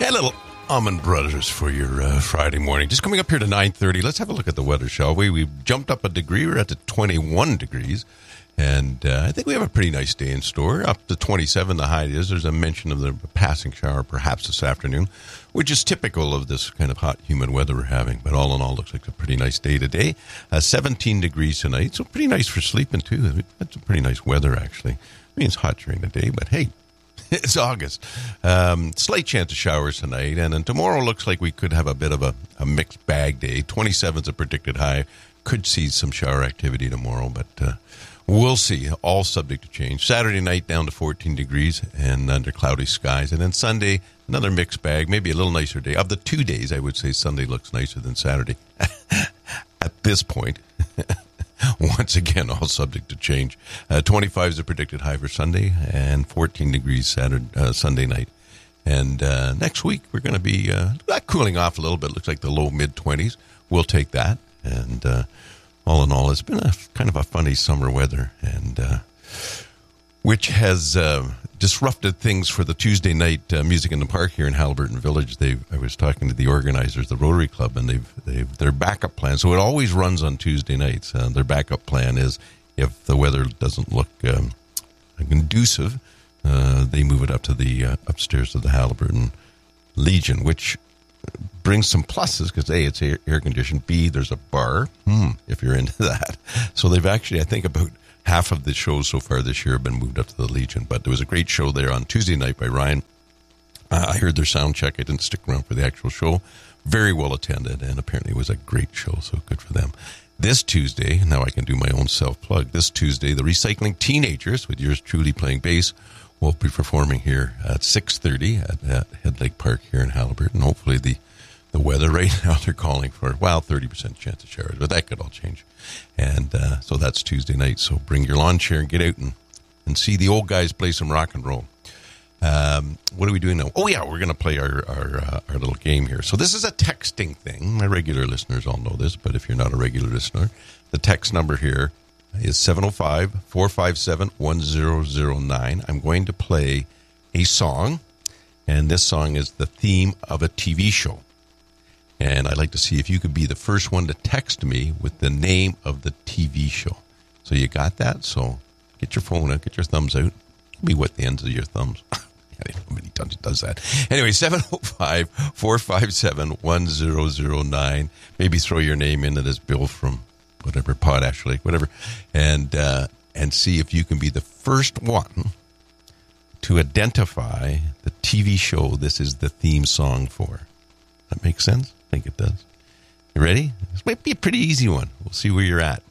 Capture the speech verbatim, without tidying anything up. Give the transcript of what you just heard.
Hey, little Almond Brothers for your uh, Friday morning. Just coming up here to nine thirty. Let's have a look at the weather, shall we? We've jumped up a degree. We're at the twenty-one degrees. And uh, I think we have a pretty nice day in store. Up to twenty-seven, the high is. There's a mention of the passing shower perhaps this afternoon, which is typical of this kind of hot, humid weather we're having. But all in all, looks like a pretty nice day today. Uh, seventeen degrees tonight, so pretty nice for sleeping, too. That's a pretty nice weather, actually. I mean, it's hot during the day, but hey, it's August. Um, slight chance of showers tonight. And then tomorrow looks like we could have a bit of a, a mixed bag day. twenty-seven is a predicted high. Could see some shower activity tomorrow, but... Uh, We'll see. All subject to change. Saturday night down to fourteen degrees and under cloudy skies. And then Sunday, another mixed bag, maybe a little nicer day. Of the two days, I would say Sunday looks nicer than Saturday. At this point, once again, all subject to change. Uh, twenty-five is a predicted high for Sunday and fourteen degrees Saturday, uh, Sunday night. And uh, next week, we're going to be uh, cooling off a little bit. Looks like the low mid-twenties. We'll take that. And... Uh, All in all, it's been a kind of a funny summer weather, and uh, which has uh, disrupted things for the Tuesday night uh, music in the park here in Haliburton Village. They, I was talking to the organizers, the Rotary Club, and they've, they've their backup plan. So it always runs on Tuesday nights. Uh, their backup plan is if the weather doesn't look um, conducive, uh, they move it up to the uh, upstairs of the Haliburton Legion, which brings some pluses because A, it's air, air conditioned. B, there's a bar, hmm, if you're into that. So they've actually, I think about half of the shows so far this year have been moved up to the Legion. But there was a great show there on Tuesday night by Ryan. Uh, I heard their sound check. I didn't stick around for the actual show. Very well attended, and apparently it was a great show, so good for them. This Tuesday, now I can do my own self-plug. This Tuesday, the Recycling Teenagers, with yours truly playing bass, will be performing here at six thirty at, at Head Lake Park here in Haliburton. Hopefully the The weather right now, they're calling for, well, thirty percent chance of showers, but that could all change. And uh, so that's Tuesday night. So bring your lawn chair and get out and, and see the old guys play some rock and roll. Um, what are we doing now? Oh, yeah, we're going to play our our, uh, our little game here. So this is a texting thing. My regular listeners all know this, but if you're not a regular listener, the text number here is seven oh five, four five seven, one oh oh nine. I'm going to play a song, and this song is the theme of a T V show. And I'd like to see if you could be the first one to text me with the name of the T V show. So you got that? So get your phone out, get your thumbs out. Be wet the ends of your thumbs. I don't know how many times it does that. Anyway, seven oh five, four five seven, one oh oh nine. Maybe throw your name into this bill from whatever, Potash Lake, whatever. And, uh, and see if you can be the first one to identify the T V show this is the theme song for. That makes sense? I think it does. You ready? This might be a pretty easy one. We'll see where you're at.